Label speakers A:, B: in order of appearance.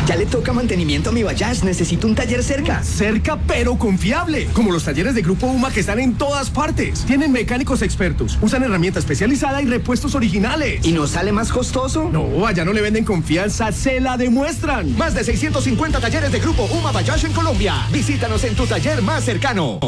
A: Ya le toca mantenimiento a mi Bayash. Necesito un taller cerca.
B: Cerca, pero confiable. Como los talleres de Grupo UMA que están en todas partes. Tienen mecánicos expertos, usan herramienta especializada y repuestos originales.
A: ¿Y no sale más costoso?
B: No, allá no le venden confianza, se la demuestran.
C: Más de 650 talleres de Grupo UMA Bayash en Colombia. Visítanos en tu taller más cercano.